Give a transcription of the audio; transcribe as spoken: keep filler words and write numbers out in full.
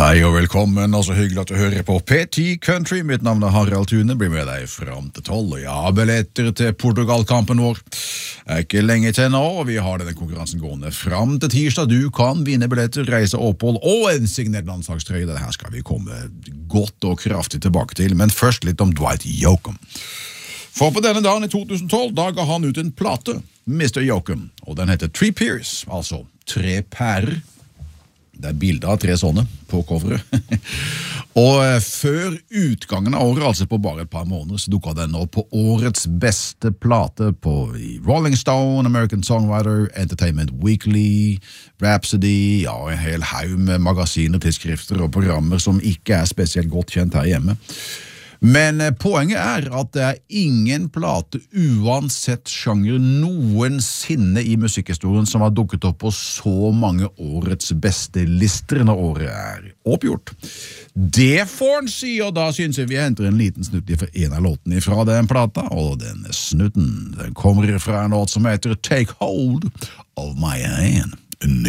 Hei og velkommen, og så hyggelig at du hører på P T Country. Mitt navn er Harald Thune, blir med deg fram til tolv, og jeg har billetter til Portugal-kampen vår. Det er ikke lenge til nå, og vi har denne konkurransen gående fram til tirsdag. Du kan vinne billetter, reise opphold og en signert landslagstrøye. Dette her skal vi komme godt og kraftig tilbake til, men først litt om Dwight Yoakam. For på denne dagen i to tusen tolv, da ga han ut en plate, mister Yoakam, og den heter Three Pears, altså tre pærer. Det er bilder av tre sånne på coveret. Og før utgangen av året, altså på bare et par måneder, så dukket den opp på årets beste plate på Rolling Stone, American Songwriter, Entertainment Weekly, Rhapsody, ja, en hel haug med magasiner, tidsskrifter og programmer som ikke er spesielt godt kjent her hjemme. Men poenget er at det er ingen plate uansett sjanger noensinne i musikkhistorien som har dukket opp på så mange årets beste lister når året er oppgjort. Det får han si, og da synes jeg vi henter en liten snutt for en av låtene fra den plata, og den snutten den kommer fra en låt som heter Take Hold of My Hand.